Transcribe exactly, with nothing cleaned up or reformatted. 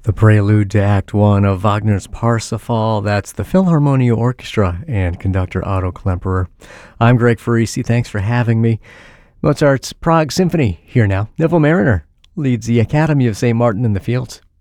The prelude to Act One of Wagner's Parsifal. That's the Philharmonia Orchestra and conductor Otto Klemperer. I'm Greg Farisi. Thanks for having me. Mozart's Prague Symphony here now. Neville Mariner leads the Academy of Saint Martin in the Fields.